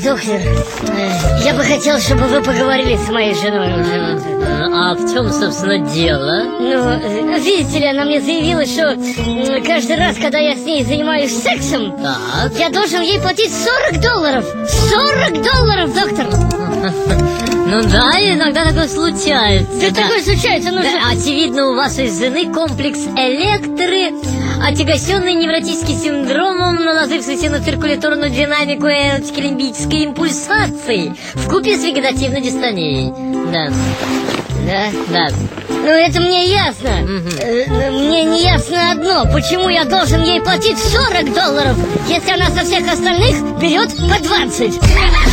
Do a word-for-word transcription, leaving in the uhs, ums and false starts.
Доктор, я бы хотел, чтобы вы поговорили с моей женой. А в чем, собственно, дело? Ну, видите ли, она мне заявила, что каждый раз, когда я с ней занимаюсь сексом, так. я должен ей платить сорок долларов. сорок долларов, доктор! Ну да, иногда такое случается. Что да. такое случается? Ну, да, очевидно, у вашей жены комплекс Электры, отягощенный невротическим синдромом, наложившийся на циркуляторную динамику лимбической импульсации вкупе с вегетативной дистонией. Да. Да? Да. Ну, это мне ясно. Угу. Мне не ясно одно. Почему я должен ей платить сорок долларов, если она со всех остальных берет по двадцать?